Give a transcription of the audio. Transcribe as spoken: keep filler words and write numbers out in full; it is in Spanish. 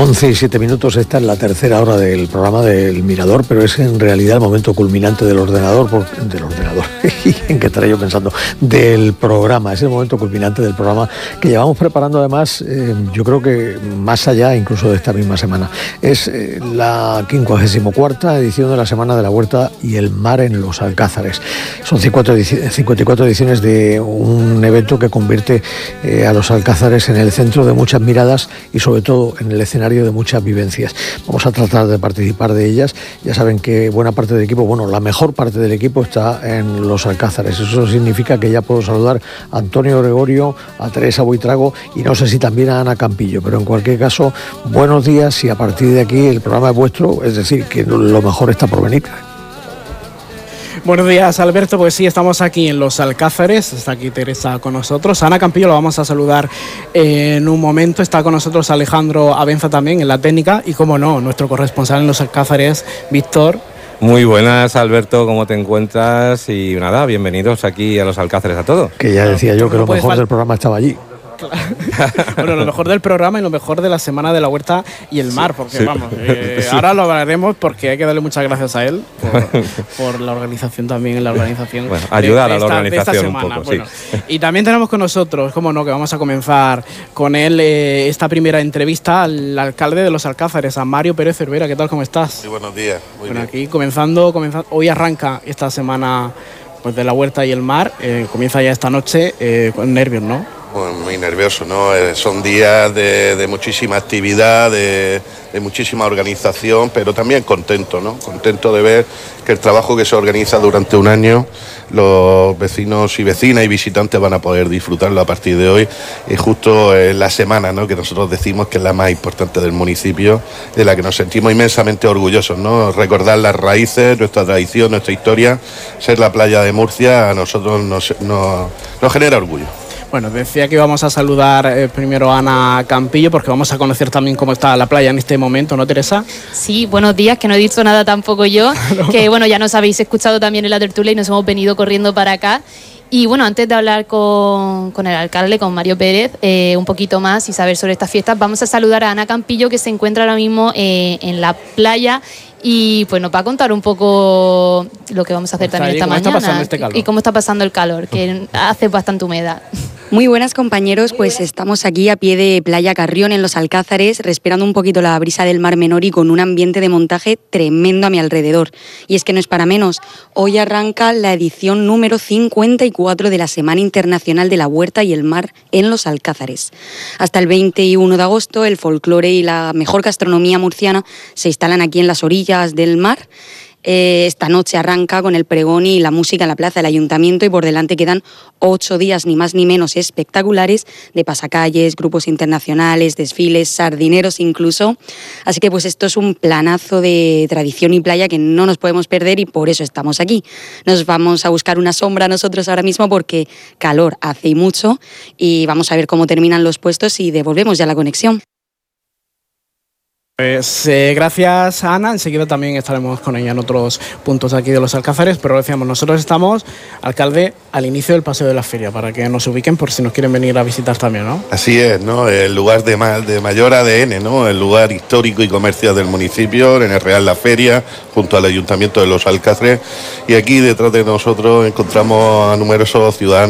once y siete minutos, esta es la tercera hora del programa del Mirador, pero es en realidad el momento culminante del ordenador, por, del ordenador, ¿en qué estaré yo pensando? Del programa, es el momento culminante del programa que llevamos preparando además, eh, yo creo que más allá incluso de esta misma semana. Es eh, la quincuagésima cuarta edición de la Semana de la Huerta y el Mar en Los Alcázares. Son cincuenta y cuatro ediciones de un evento que convierte eh, a Los Alcázares en el centro de muchas miradas y sobre todo en el escenario de muchas vivencias. Vamos a tratar de participar de ellas. Ya saben que buena parte del equipo, bueno, la mejor parte del equipo está en Los Alcázares. Eso significa que ya puedo saludar a Antonio Gregorio, a Teresa Buitrago y no sé si también a Ana Campillo, pero en cualquier caso, buenos días y a partir de aquí el programa es vuestro, es decir, que lo mejor está por venir. Buenos días, Alberto. Pues sí, estamos aquí en Los Alcázares, está aquí Teresa con nosotros. Ana Campillo la vamos a saludar en un momento. Está con nosotros Alejandro Abenza también en la técnica y, como no, nuestro corresponsal en Los Alcázares, Víctor. Muy buenas, Alberto, ¿cómo te encuentras? Y nada, bienvenidos aquí a Los Alcázares a todos. Que ya decía yo que lo mejor del programa estaba allí. Bueno, lo mejor del programa y lo mejor de la Semana de la Huerta y el Mar, porque sí, vamos, eh, sí. Ahora lo hablaremos porque hay que darle muchas gracias a él por, por la organización también, en la organización. Bueno, ayudar de, de a la esta, organización un poco, bueno, sí. Y también tenemos con nosotros, como no, que vamos a comenzar con él eh, esta primera entrevista al alcalde de Los Alcázares, a Mario Pérez Cervera. ¿Qué tal, cómo estás? Muy buenos días. Muy bueno, bien. Aquí comenzando, comenzando, hoy arranca esta Semana pues, de la Huerta y el Mar, eh, comienza ya esta noche eh, con nervios, ¿no? Muy nervioso, ¿no? Eh, son días de, de muchísima actividad, de, de muchísima organización, pero también contento, ¿no? Contento de ver que el trabajo que se organiza durante un año, los vecinos y vecinas y visitantes van a poder disfrutarlo a partir de hoy, y justo en la semana, ¿no?, que nosotros decimos que es la más importante del municipio, de la que nos sentimos inmensamente orgullosos, ¿no? Recordar las raíces, nuestra tradición, nuestra historia, ser la playa de Murcia, a nosotros nos, nos, nos genera orgullo. Bueno, decía que íbamos a saludar eh, primero a Ana Campillo porque vamos a conocer también cómo está la playa en este momento, ¿no, Teresa? Sí, buenos días, que no he dicho nada tampoco yo, no. Que bueno, ya nos habéis escuchado también en la tertulia y nos hemos venido corriendo para acá. Y bueno, antes de hablar con, con el alcalde, con Mario Pérez, eh, un poquito más y saber sobre estas fiestas, vamos a saludar a Ana Campillo, que se encuentra ahora mismo eh, en la playa. Y pues nos va a contar un poco lo que vamos a hacer también esta mañana este y cómo está pasando el calor, que hace bastante humedad. Muy buenas, compañeros, pues estamos aquí a pie de Playa Carrión en Los Alcázares, respirando un poquito la brisa del Mar Menor y con un ambiente de montaje tremendo a mi alrededor. Y es que no es para menos, hoy arranca la edición número cincuenta y cuatro de la Semana Internacional de la Huerta y el Mar en Los Alcázares. Hasta el veintiuno de agosto el folclore y la mejor gastronomía murciana se instalan aquí en las orillas del mar. Eh, esta noche arranca con el pregón y la música en la plaza del Ayuntamiento y por delante quedan ocho días ni más ni menos espectaculares de pasacalles, grupos internacionales, desfiles, sardineros incluso. Así que pues esto es un planazo de tradición y playa que no nos podemos perder y por eso estamos aquí. Nos vamos a buscar una sombra nosotros ahora mismo porque calor hace y mucho y vamos a ver cómo terminan los puestos y devolvemos ya la conexión. Pues eh, gracias, Ana. Enseguida también estaremos con ella en otros puntos aquí de Los Alcázares, pero decíamos, nosotros estamos, alcalde, al inicio del paseo de la feria, para que nos ubiquen por si nos quieren venir a visitar también, ¿no? Así es, ¿no? El lugar de, ma- de mayor A D N, ¿no? El lugar histórico y comercial del municipio, en el Real La Feria, junto al Ayuntamiento de Los Alcázares, y aquí detrás de nosotros encontramos a numerosos ciudadanos